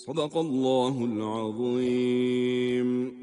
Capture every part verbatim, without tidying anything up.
Sadakallahul azim.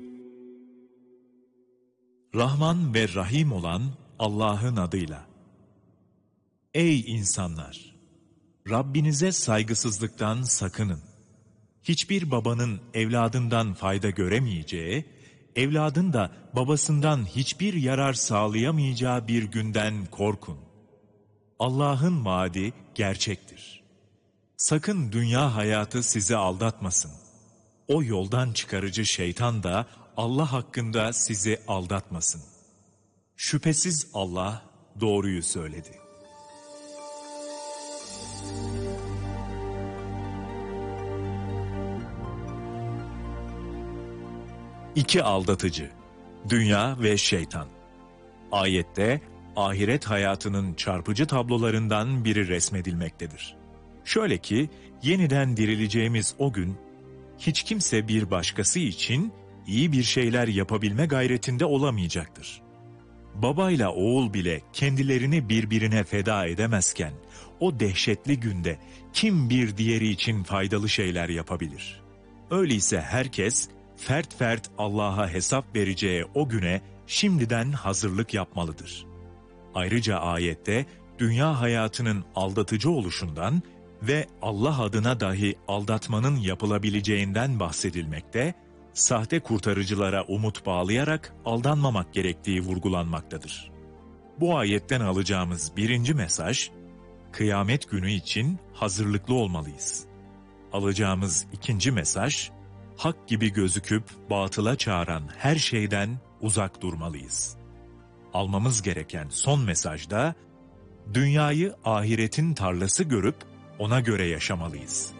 Rahman ve Rahim olan Allah'ın adıyla. Ey insanlar! Rabbinize saygısızlıktan sakının. Hiçbir babanın evladından fayda göremeyeceği, evladın da babasından hiçbir yarar sağlayamayacağı bir günden korkun. Allah'ın vaadi gerçektir. Sakın dünya hayatı sizi aldatmasın. O yoldan çıkarıcı şeytan da Allah hakkında sizi aldatmasın. Şüphesiz Allah doğruyu söyledi. İki aldatıcı, dünya ve şeytan. Ayette ahiret hayatının çarpıcı tablolarından biri resmedilmektedir. Şöyle ki, yeniden dirileceğimiz o gün, hiç kimse bir başkası için iyi bir şeyler yapabilme gayretinde olamayacaktır. Babayla oğul bile kendilerini birbirine feda edemezken, o dehşetli günde kim bir diğeri için faydalı şeyler yapabilir? Öyleyse herkes, fert fert Allah'a hesap vereceği o güne şimdiden hazırlık yapmalıdır. Ayrıca ayette, dünya hayatının aldatıcı oluşundan ve Allah adına dahi aldatmanın yapılabileceğinden bahsedilmekte, sahte kurtarıcılara umut bağlayarak aldanmamak gerektiği vurgulanmaktadır. Bu ayetten alacağımız birinci mesaj, kıyamet günü için hazırlıklı olmalıyız. Alacağımız ikinci mesaj, hak gibi gözüküp batıla çağıran her şeyden uzak durmalıyız. Almamız gereken son mesajda, dünyayı ahiretin tarlası görüp ona göre yaşamalıyız.